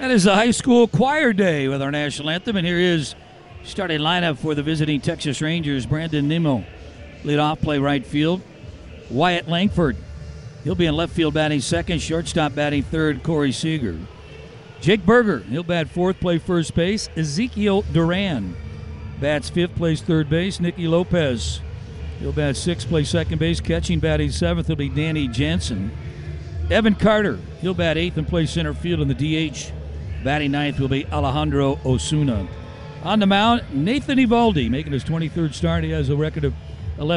That is the high school choir day with our national anthem, and here is starting lineup for the visiting Texas Rangers. Brandon Nimmo, lead off, play right field. Wyatt Langford, he'll be in left field batting second. Shortstop batting third, Corey Seager. Jake Berger, he'll bat fourth, play first base. Ezekiel Duran bats fifth, plays third base. Nicky Lopez, he'll bat sixth, play second base. Catching batting seventh will be Danny Jansen. Evan Carter, he'll bat eighth and play center field in the DH. Batting ninth will be Alejandro Osuna. On the mound, Nathan Eovaldi, making his 23rd start. He has a record of